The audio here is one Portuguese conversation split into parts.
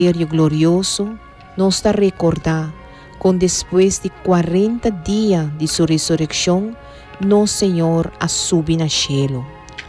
mistério glorioso, nos está recordar que depois de 40 dias de sua ressurreição, nosso Senhor a subi no cielo.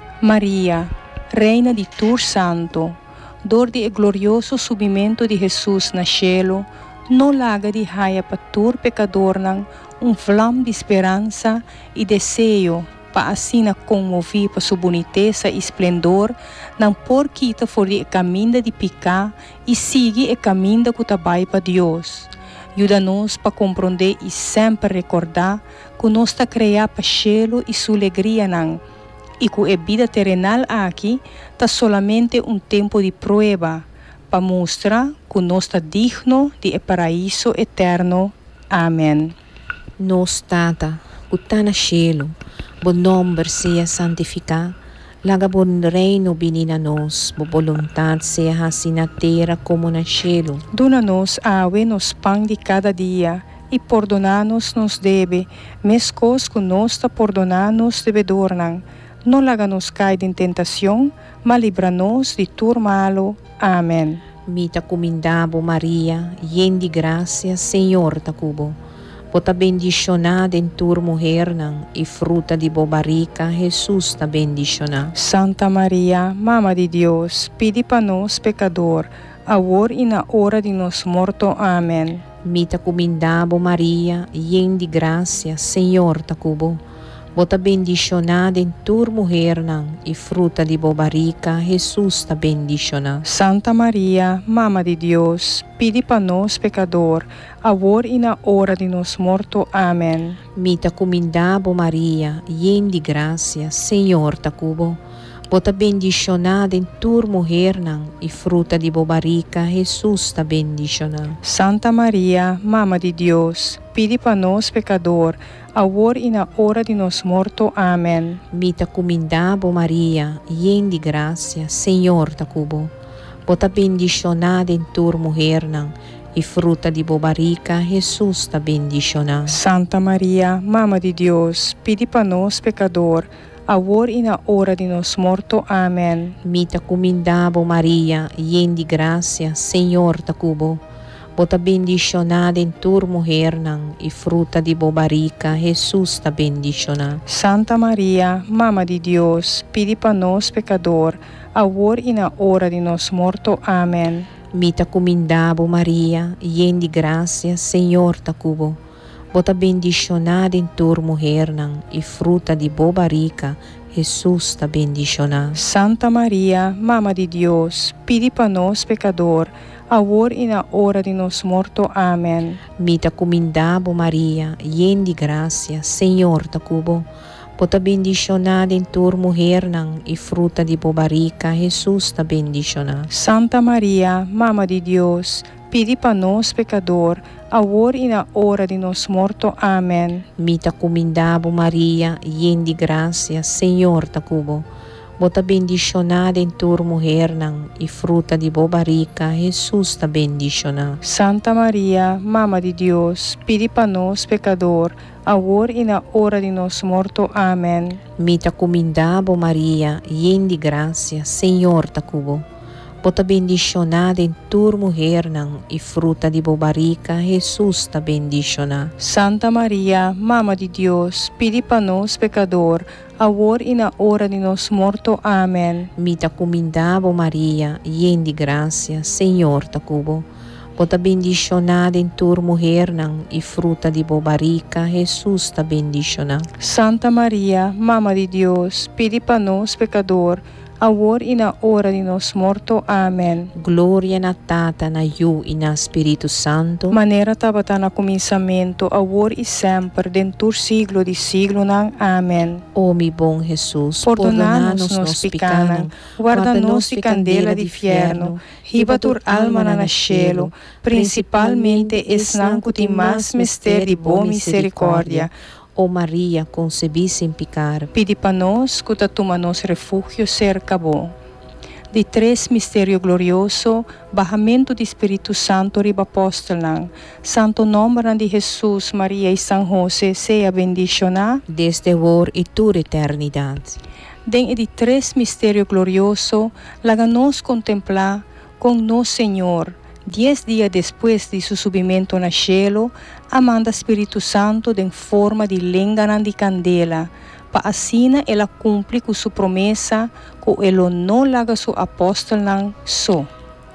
Maria, Reina de Tur Santo, dor de glorioso subimento de Jesus no cielo, não larga de raia para tur pecador nang flam de esperança e desejo para assim comover para sua boniteza e esplendor, não por quita for de caminho de picar e siga o caminho que trabalha para Deus. Ajuda-nos para compreender e sempre recordar que nós está criado para cielo e sua alegria nang, e que a vida terrenal aqui está solamente tempo de prova para mostrar que nós está digno de paraíso eterno. Amém. Nos Tata, que está no cielo, bom nome seja santificado, laga bom reino venha a nós, boa vontade seja assim na terra como no cielo. Dona-nos nos pão de cada dia, e perdonar-nos nos deve, mesmo que nós está perdonar-nos devedor nang. Não laga-nos cair em tentação, mas livra-nos de tudo malo. Amém. Mita comindabo Maria, yen de graça, Senhor ta cubo. Bota bendicionada em tua mulher e fruta de bobarica, Jesus ta bendicionada. Santa Maria, Mama de Deus, pedi para nós pecador, agora e na hora de nosso morto. Amém. Mita comindabo Maria, yen de graça, Senhor ta cubo. Bota bendicionada em tua mulher e fruta de bobarica, Jesus ta bendicionada. Santa Maria, Mama de Deus, pedi para nós pecador, agora e na hora de nosso morto. Amém. Mita comindabo Maria, yen de graça, Senhor ta cubo. Bota bendicionada em tua mulher e fruta de bobarica, Jesus ta bendicionada. Santa Maria, Mama de Deus, pedi para nós pecador, agora e na hora de nosso morto. Amém. Mita comindabo Maria, yen de graça, Senhor ta cubo. Bota bendicionada em tua mulher e fruta de bobarica, Jesus ta bendicionada. Santa Maria, Mama de Deus, pedi para nós pecador, agora e na hora de nosso morto. Amém. Mita comindabo Maria, yen de graça, Senhor ta cubo. Bota bendicionada em tua mulher e fruta de bobarica, Jesus ta bendicionada. Santa Maria, Mama de Deus, pedi para nós pecador, agora e na hora de nosso morto. Amém. Mita comindabo Maria, yen de graça, Senhor ta cubo. Bota bendicionada em tua mulher e fruta de bobarica, Jesus ta bendicionada. Santa Maria, Mama de Deus, pedi para nós pecador, agora e na hora de nosso morto. Amém. Mita comindabo Maria, yen de graça, Senhor ta cubo. Bota bendicionada em tua mulher e fruta de bobarica, Jesus ta bendicionada. Santa Maria, Mama de Deus, pedi para nós pecador, agora e na hora de nosso morto. Amém. Mita comindabo Maria, yen de graça, Senhor ta cubo. Bota bendicionada em tua mulher e fruta de bobarica, Jesus ta bendicionada. Santa Maria, Mama de Deus, pedi para nós pecador, agora e na hora de nosso morto. Amém. Mita comindabo Maria, yen de graça, Senhor ta cubo. Bota bendicionada em tua mulher e fruta de bobarica, Jesus ta bendicionada. Santa Maria, Mama de Deus, pedi para nós pecador, agora e na hora de nosso morto. Amém. Mita comindabo Maria, yen de graça, Senhor ta cubo. Bota bendicionada em tua mulher e fruta de bobarica, Jesus ta bendicionada. Santa Maria, Mama de Deus, pedi para nós pecador, agora e na hora de nosso morto. Amém. Glória na Tata, na Yu e na Espírito Santo. Maneira tabata na começamento, agora e sempre, dentro do siglo de siglo. Amém. Ó mi bom Jesus, perdona-nos nos pecados, guarda-nos de candela de inferno, riba tur alma na cielo, principalmente esnan que tem mais mistério de boa misericórdia. Ó Maria, concebi sem pecar. Pedi para nós que toma nos refúgio cerca bom. De três mistério glorioso, bahamento do Espírito Santo riba apóstolo. Santo nome de Jesus, Maria e São José, seja bendicionado desde agora e toda eternidade. Den de três mistério glorioso, laga nos contemplar com nosso Senhor, 10 dias depois de seu subimento no cielo, manda Espírito Santo em forma de lenga de candela, para assim ela cumpre com sua promessa, que ela não larga seu apóstolo só.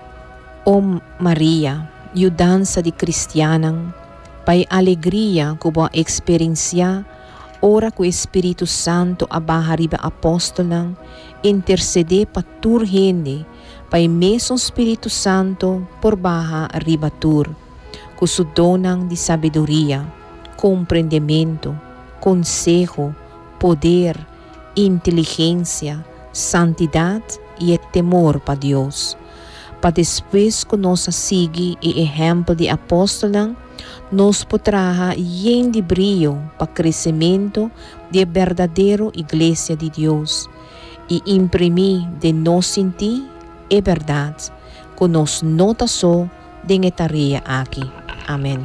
Ó Maria, ajudança de cristiana, pai alegria que boa experiência, ora que o Espírito Santo abarra riba apóstolo, interceder para tur gente, pai mesmo Espírito Santo por barra riba tur, que su donam de sabedoria, compreendimento, consejo, poder, inteligência, santidade e temor para Deus. Para depois que nós seguir o exemplo de apóstolo, nós poderá ir de brilho para o crescimento da verdadeira Igreja de Deus e imprimir de nós sentir a verdade que nós nota só de tarefa aqui. Amém.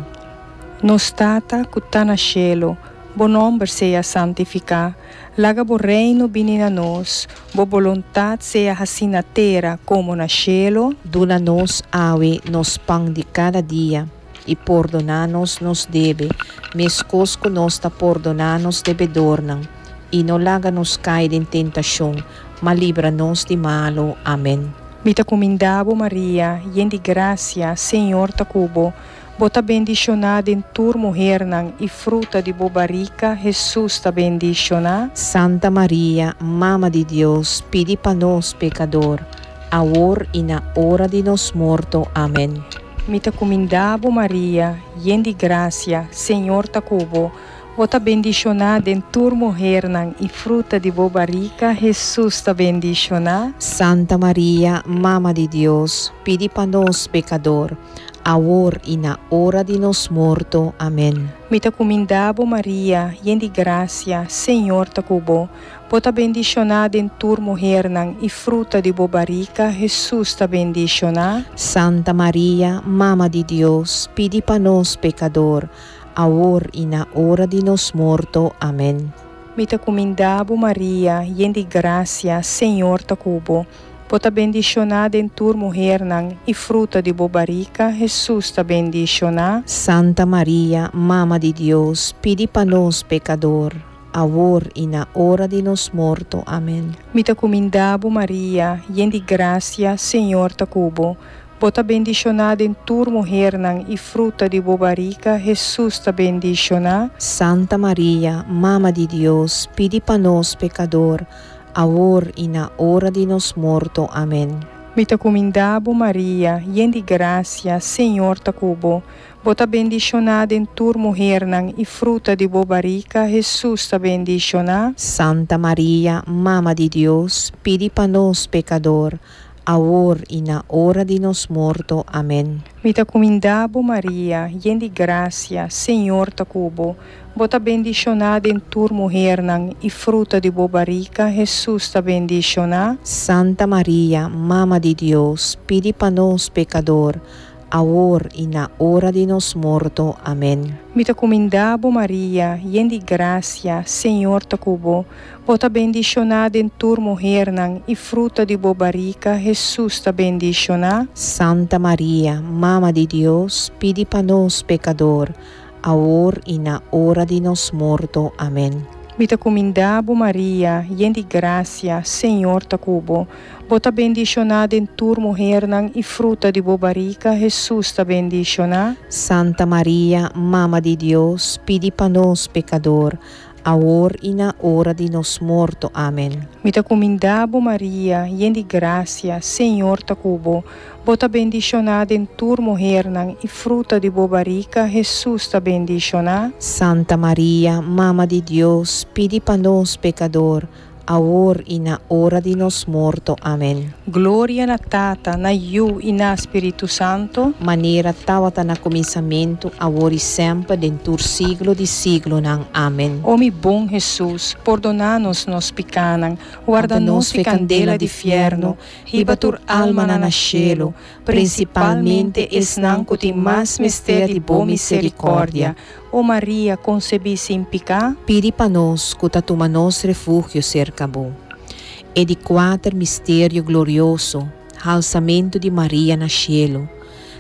Nos tata que está no cielo, bom nome seja santificado, laga bo reino vinha a nós, bo vontade seja assim na terra como no cielo. Dula-nos awe nos pão de cada dia e perdona-nos nos deve, mescos que nós ta perdona-nos debedornam, e não laga-nos cair em tentação, mas livra-nos de malo. Amém. Mita comendabo Maria, yen de gracia, Senhor ta cubo, bota bendicionada em tua mulher e fruta de bobarica, Jesus ta bendicionada. Santa Maria, Mama de Deus, pedi para nós pecador, agora e na hora de nos morto. Amém. Mita comendabo Maria, yen de gracia, Senhor ta cubo, bota bendicionada em tua mulher e fruta de bobarica, Jesus ta bendicionada. Santa Maria, Mama de Deus, pedi para nós pecador, agora e na hora de nos morto. Amém. Mita comendabo Maria, yen de gracia, Senhor ta cubo, bota bendicionada em tua mulher e fruta de bobarica, Jesus ta bendicionada. Santa Maria, Mama de Deus, pedi para nós pecador, agora e na hora de nos morto. Amém. Mita comendabo Maria, yen de gracia, Senhor ta cubo, bota bendicionada em tua mulher e fruta de bobarica, Jesus ta bendicionada. Santa Maria, Mama de Deus, pedi para nós pecador, agora e na hora de nos morto. Amém. Mita comendabo Maria, yen de gracia, Senhor ta cubo, bota bendicionada em tua mulher e fruta de bobarica, Jesus ta bendicionada. Santa Maria, Mama de Deus, pedi para nós pecador, agora e na hora de nos morto. Amém. Mita comendabo Maria, yen de gracia, Senhor ta cubo, bota bendicionada em tua mulher e fruta de bobarica, Jesus ta bendicionada. Santa Maria, Mama de Deus, pedi para nós pecador, agora e na hora de nos morto. Amém. Mita comendabo Maria, yen de gracia, Senhor ta cubo, bota bendicionada em tua mulher e fruta de bobarica, Jesus ta bendicionada. Santa Maria, Mama de Deus, pedi para nós pecador, agora e na hora de nos morto. Amém. Mita comendabo Maria, yen de gracia, Senhor ta cubo, bota bendicionada em tua mulher e fruta de bobarica, Jesus ta bendicionada. Santa Maria, Mama de Deus, pedi para nós pecador, agora e na hora de nos morto. Amém. Mita comendabo Maria, yen de gracia, Senhor ta cubo, bota bendicionada em tua mulher e fruta de bobarica, Jesus ta bendicionada. Santa Maria, Mama de Deus, pedi para nós pecador, agora e na hora de nos morto. Amém. Mita comendabo Maria, yen de gracia, Senhor ta cubo, bota bendicionada em tua mulher e fruta de bobarica, Jesus ta bendicionada. Santa Maria, Mama de Deus, pedi para nós pecador, agora e na hora de nos morto. Amém. Glória na Tata, na Iu e na Espírito Santo, maneira tawata na começamento, agora e sempre, dentro do siglo de siglo. Amém. Ó mi bom Jesus, perdona-nos nos pecanan, guarda-nos de candela de fierno, riba tur alma na cielo, principalmente esnan que tem mais mistério de boa misericórdia. Ó Maria, concebi sem pecar, pedi para nós, que toma nos refúgio cerca bom. E de quatro mistério glorioso, alçamento de Maria na cielo,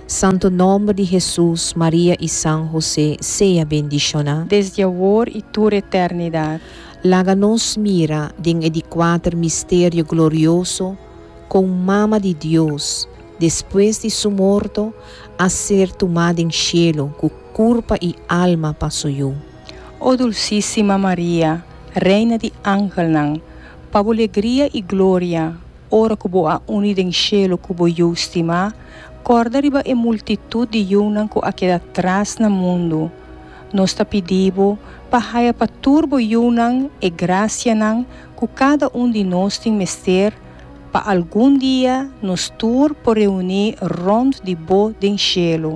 Santo nome de Jesus, Maria e São José, seja bendicionado. desde agora e toda eternidade. Laga-nos mira din de quatro mistério glorioso com mama de Deus, depois de sua morte, a ser tomada em cielo, com corpo e alma passuiu. Ó Dulcíssima Maria, Reina de Angelnan, para alegria e glória, ora que boa unida em cielo que boa estima, corda riba e multitud de yunan que aqui atrás no mundo. Nós te pedimos para para turbo yunan e graça nan que cada de nós tem mester para algum dia nos tur por reunir rondo de bo den cielo.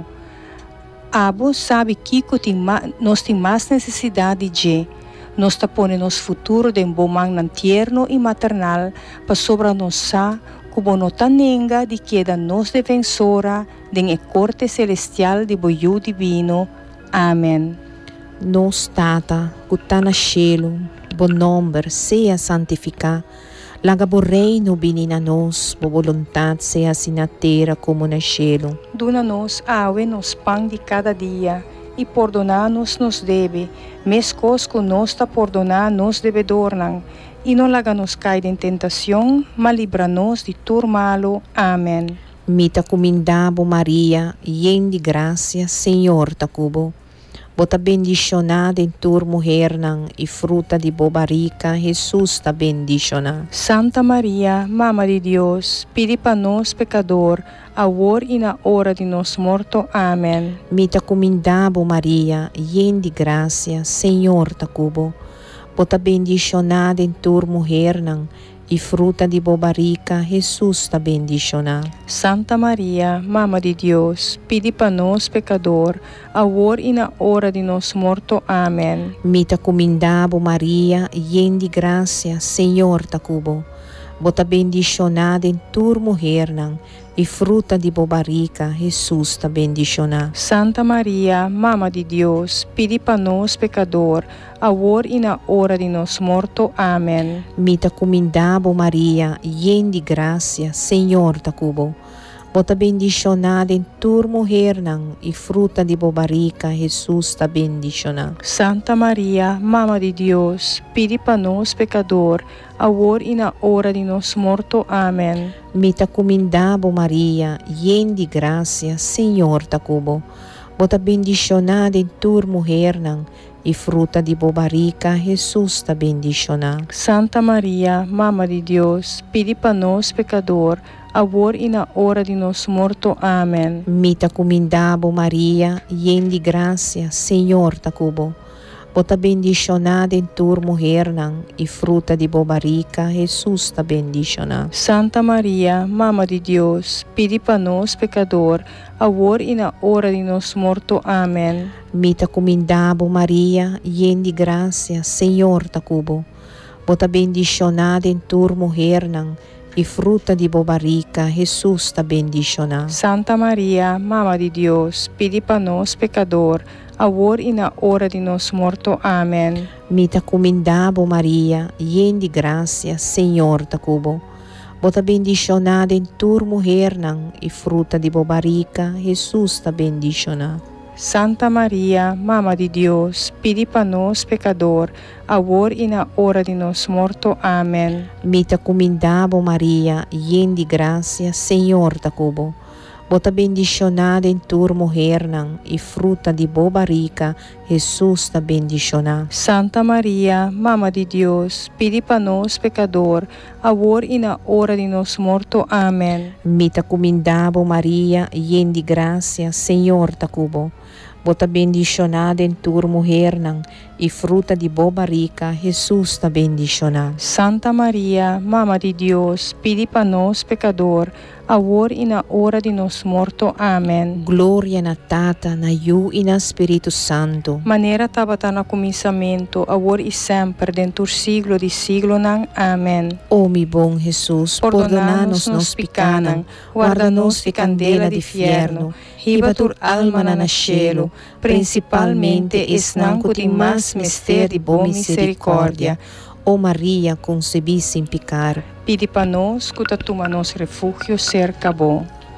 Abo sabe que nós tem mais necessidade de nós te põe nos futuro de bom man tierno e maternal para sobra nos como nota nenga de que da nos defensora de corte celestial de boiú divino. Amém. Nos tata, que está na cielo, bom nome seja santificado. Laga bo reino binina nos, bo vontade seja assim na terra como na cielo. Duna-nos awe nos pão de cada dia, e perdona-nos nos deve, mescos que nos ta perdonar nos devedornan, e não laga-nos cair em tentação, mas livra-nos de tudo malo. Amém. Mita comindabo Maria, yen de graça, Senhor ta cubo. Bota bendicionada em tua mulher nan, e fruta de boa barriga, Jesus ta bendicionada. Santa Maria, Mama de Deus, pede para nós pecador, agora e na hora de nosso morto. Amém. Mita comindabo Maria, yen de graça, Senhor ta cubo. Bota bendicionada em tua mulher nan, e fruta de boa barriga, Jesus ta bendicionada. Santa Maria, Mama de Deus, pede para nós pecador, agora e na hora de nosso morto. Amém. Mita comindabo Maria, yen de graça, Senhor ta cubo. Bota bendicionada em tua mulher nan, e fruta de boa barriga, Jesus ta bendicionada. Santa Maria, Mama de Deus, pede para nós pecador, agora e na hora de nosso morto. Amém. Mita comindabo Maria, yen de graça, Senhor ta cubo. Bota bendicionada em tua mulher nan, e fruta de boa barriga, Jesus ta bendicionada. Santa Maria, Mama de Deus, pede para nós pecador, agora e na hora de nosso morto. Amém. Mita comindabo Maria, yen de graça, Senhor ta cubo. Bota bendicionada em tua mulher nan, e fruta de boa barriga, Jesus ta bendicionada. Santa Maria, Mama de Deus, pede para nós pecador, agora e na hora de nosso morto. Amém. Mita comindabo Maria, yen de graça, Senhor ta cubo. Bota bendicionada em tua mulher nan, e fruta de boa barriga, Jesus ta bendicionada. Santa Maria, Mama de Deus, pede para nós pecador, agora e na hora de nosso morto. Amém. Mita comindabo Maria, yen de graça, Senhor ta cubo. Bota bendicionada em tua mulher nan, e fruta de boa barriga, Jesus ta bendicionada. Santa Maria, Mama de Deus, pede para nós pecador, agora e na hora de nosso morto. Amém. Mita comindabo Maria, yen de graça, Senhor ta cubo. Bota bendicionada em tua mulher nan, e fruta de boa barriga, Jesus ta bendicionada. Santa Maria, Mama de Deus, pede para nós pecador, agora e na hora de nosso morto. Amém. Mita comindabo Maria, yen de graça, Senhor ta cubo. Bota bendicionada em tua mulher nan, e fruta de boa barriga, Jesus ta bendicionada. Santa Maria, Mama de Deus, pede para nós pecador, agora e na hora de nosso morto. Amém. Mita comindabo Maria, yen de graça, Senhor ta cubo. Bota bendicionada em tua mulher nan, e fruta de boa barriga, Jesus ta bendicionada. Santa Maria, Mama de Deus, pede para nós pecador, agora e na hora de nosso morto. Amém. Glória na Tata, na Yu e na Espírito Santo. Maneira tabata no começamento, agora e sempre, dentro do século de século. Amém. Ó mi bom Jesus, perdona-nos nos pecados, guarda-nos de candela de fierno, riba tur alma na cielo, principalmente esnan que tem mais mistério de boa misericórdia. Ó Maria, concebi sem pecar. Pede para nós que toma nosso refúgio cerca bom.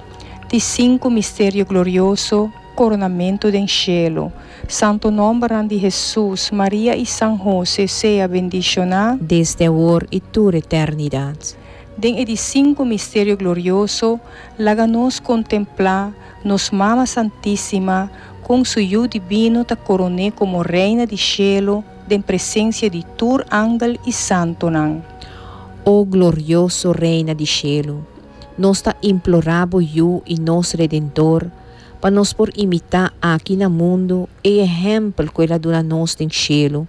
De 5 mistério glorioso, coronamento del cielo. Santo nombre de Jesús, María y San José sea bendicionado desde ahora y toda eternidad. Den de 5 mistério glorioso, laga-nos contemplar nos Mama Santíssima, com suyo divino ta coroné como reina de cielo, en presencia de tur ángel y santo nan. Oh glorioso reina de cielo, nos ta implorabo yo y nos redentor, para nos por imitar aqui no mundo e exemplo que ela dona nos em cielo.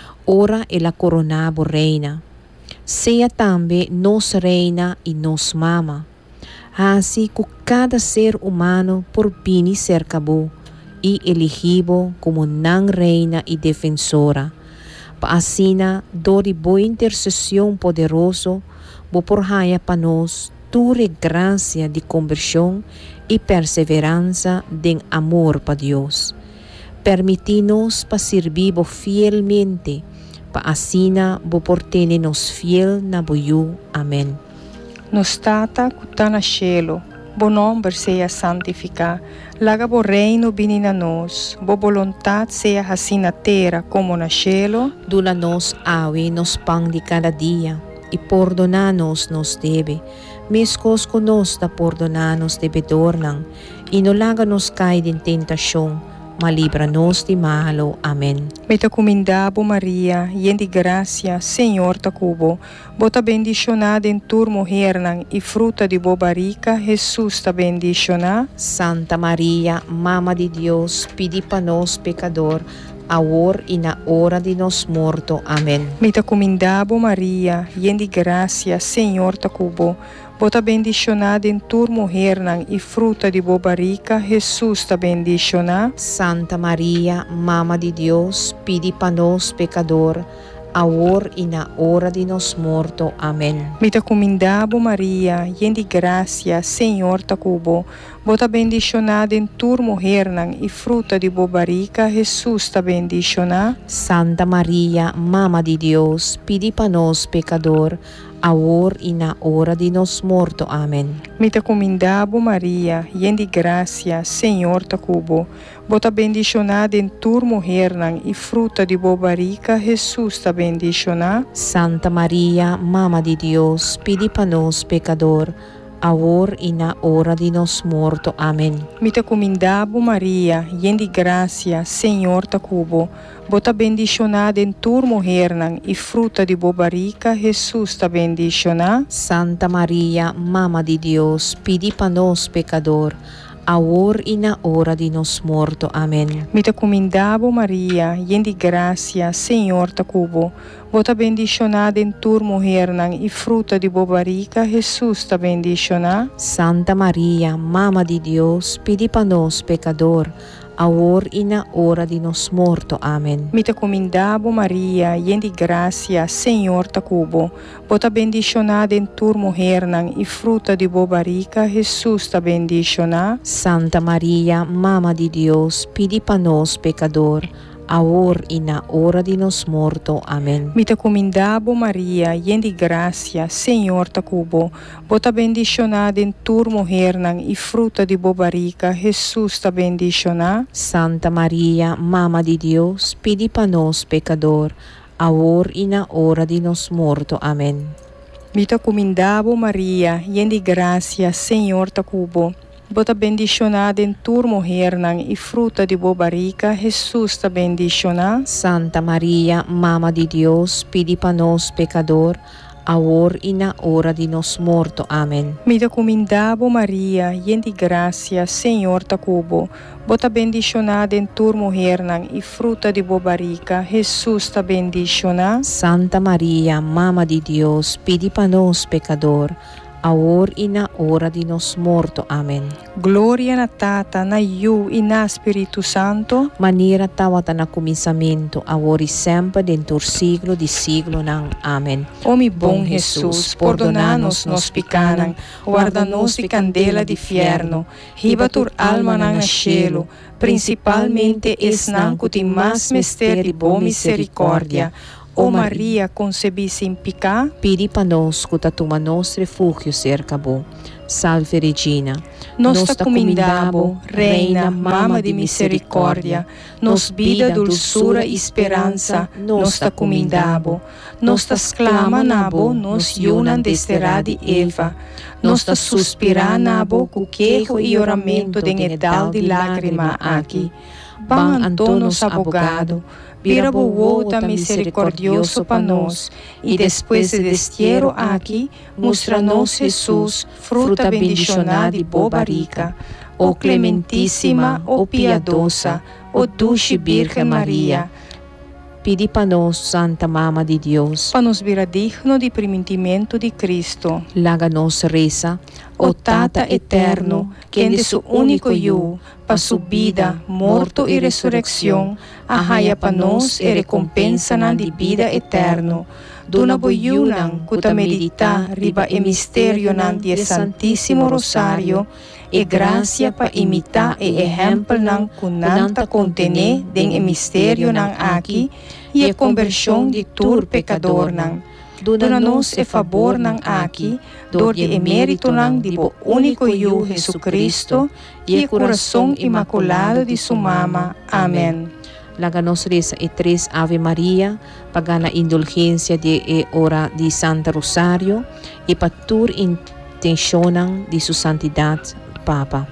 Ora ela coronabo reina. Seja também nos reina e nos mama. Assim que cada ser humano por bem cercabo e elegibo como nan reina e defensora. Para assim, do de boa intercessão poderoso, bo por raia para nós, tua graça de conversão e perseverança de amor para Deus. Permite-nos para servir fielmente, para assim bo por ter-nos fiel na boiú. Amém. Nos tata que está na cielo, bo nome seja santificado, laga bo reino vini na nós, bo vontade seja assim na terra como na cielo. Dula-nos awe nos pão de cada dia, e perdona-nos nos debe, mescos conosco perdonar-nos devedor não, e não laga-nos cair em tentação, mas livra-nos de malo. Amém. Me te comendabo Maria, llena de gracia, Senhor ta cubo, bota bendicionada em tur mujer nan, e fruta de bo barriga, Jesus ta bendicionada. Santa Maria, Mama de Deus, pedi para nós pecador, agora e na hora de nos morto. Amém. Me te comendabo Maria, llena de gracia, Senhor ta cubo, bota bendicionada em tur mujer nan, e fruta de bo barriga, Jesus ta bendicionada. Santa Maria, Mama de Deus, pedi para nós pecador, agora e na hora de nos morto. Amém. Me te comendabo Maria, llena de gracia, Senhor ta cubo, bota bendicionada em tur mujer nan, e fruta de bo barriga, Jesus ta bendicionada. Santa Maria, Mama de Deus, pedi para nós pecador, agora e na hora de nos morto. Amém. Me te comendabo Maria, llena de gracia, Senhor ta cubo, bota bendicionada em tur mujer nan, e fruta de bo barriga, Jesus ta bendicionada. Santa Maria, Mama de Deus, pedi para nós pecador, agora e na hora de nos morto. Amém. Me te comendabo Maria, llena de gracia, Senhor ta cubo, bota bendicionada em tur mujer nan, e fruta de bo barriga, Jesus ta bendicionada. Santa Maria, Mama de Deus, pedi para nós pecador, agora e na hora de nos morto. Amém. Me te comendabo Maria, llena de gracia, Senhor ta cubo, bota bendicionada em tur mujer nan, e fruta de bo barriga, Jesus ta bendicionada. Santa Maria, Mama de Deus, pedi para nós pecador, agora e na hora de nos morto. Amém. Me te comendabo Maria, llena de gracia, Senhor ta cubo, bota bendicionada em tur mujer nan, e fruta de bo barriga, Jesus ta bendicionada. Santa Maria, Mama de Deus, pedi para nós pecador, agora e na hora de nos morto. Amém. Me te comendabo Maria, llena de gracia, Senhor ta cubo, bota bendicionada em tur mujer nan, e fruta de bo barriga, Jesus ta bendicionada. Santa Maria, Mama de Deus, pedi para nós pecador, agora e na hora de nos morto. Amém. Me te comendabo Maria, llena de gracia, Senhor ta cubo, bota bendicionada em tur mujer nan, e fruta de bo barriga, Jesus ta bendicionada. Santa Maria, Mama de Deus, pedi para nós pecador, agora e na hora de nos morto. Amém. Me te comendabo Maria, llena de gracia, Senhor ta cubo, bota bendicionada em tur mujer nan, e fruta de bo barriga, Jesus ta bendicionada. Santa Maria, Mama de Deus, pedi para nós pecador, agora e na hora de nos morto. Amém. Glória na Tata, na Iu e na Espírito Santo, maneira tawata na começamento, agora e sempre, dentro do siglo de siglo. Não. Amém. Ó mi bom Jesus, perdoná-nos nos pecados, guarda-nos de candela de fierno, riba tur alma na cielo, principalmente esnan que tem mais mistério de boa misericórdia. Ó Maria, concebida sem pecado, pedi para nós que toma nosso refúgio cerca bom. Salve Regina, Nosta comindabo, Reina, Mama di Misericordia, nos vida, dulzura e esperança, nosta comindabo. Nosta exclama nabo, nos yunan desterradi Eva. Nosta suspira nabo, cu quejo e oramento de edal de lágrima aqui. Ban Antonos abogado, vira volta misericordioso para nós, e depois de destierro aqui, mostra-nos Jesus, fruta bendicionada e boba rica, ó clementíssima, ó piedosa, ó dulce Virgem Maria. pedi para nós, Santa Mama de Deus, Para nos vira digno de primitimento de Cristo. laga-nos reza, O Tata eterno, que de su único Hijo, para su vida, morto e resurrección, arraia para nós e recompensa na de vida eterno. Dona boiunan, cuta medita, riba e misterio nan de Santíssimo Rosario, e gracia pa imitar e exemplo nan kunanta contene den e misterio nan aqui, e a conversão de tur pecador nan. Dona-nos e favor ng aki, dor de emérito ng di bo único Hijo Jesucristo, e o coração imaculado de sua mama. Amém. laga-nos reza e 3 Ave Maria, pagana indulgência de e hora de Santa Rosário, e patur intencionam de sua santidade, Papa.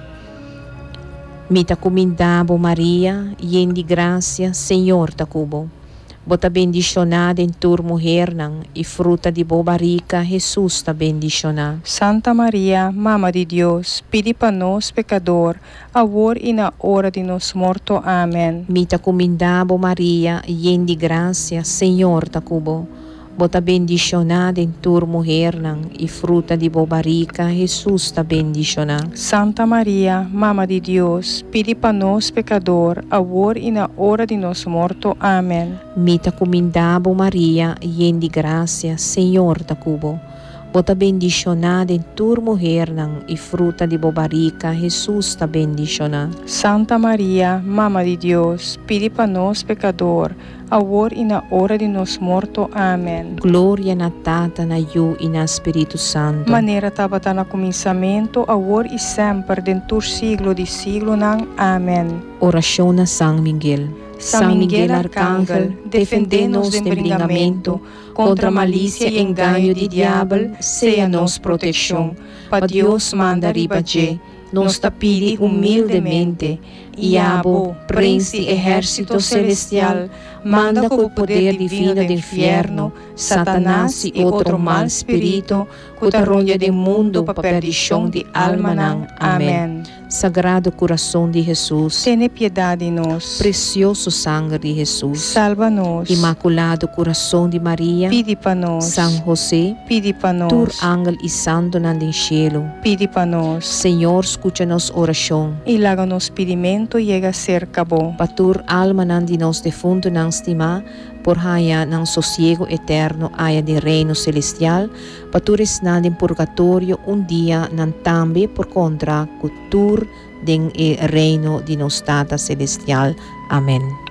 Mita comindabo Maria, yen de graça, Senhor tacubo. Bota bendicionada em tua mulher nang, e fruta de boa rica, Jesus ta bendicionada. Santa Maria, Mama de Deus, pedi para nós pecador, agora e na hora de nos morto. Amém. Mita comindabo Maria, yen de graça, Senhor tacubo. Bota bendicionada em tua mulher nang, e fruta de boa rica, Jesus ta bendicionada. Santa Maria, Mama de Deus, pedi para nós pecador, agora e na hora de nos morto. Amém. Mita comindabo Maria, yen de graça, Senhor tacubo. Bota bendicionada em tua mulher nang, e fruta de boa rica, Jesus ta bendicionada. Santa Maria, Mama de Deus, pedi para nós pecador, agora e na hora de nos morto. Amém. Glória na Tata, na Yu e na Espírito Santo. Maneira tabata na começamento, agora e sempre, dentur siglo de siglo nang. Amém. Oração a São Miguel. São Miguel Arcángel, defende-nos do embringamento, contra a malícia e engano de diabo, seja nos proteção. Para Deus manda ribaje, nos tapide humildemente, e abo, príncipe exército celestial, manda com o poder divino do inferno, Satanás e outro mal espírito, cutarronha do mundo para perdição de alma nang. Amém. Sagrado Coração de Jesus, Tene piedade de nós. precioso sangue de Jesus, Salva-nos. Imaculado Coração de Maria, Pidi para nós. São José, Pidi para nós. tur ángel e santo nandem cielo. Pidi para nós. Senhor, escucha-nos oração. E laga-nos pedimento chega a ser cabo. Patur alma nandi nos defunto nang estima, por haya nang sosiego eterno haya de reino celestial, patures nandin purgatorio dia nan tambe por contra cultur den e reino de nos Tata celestial. Amén.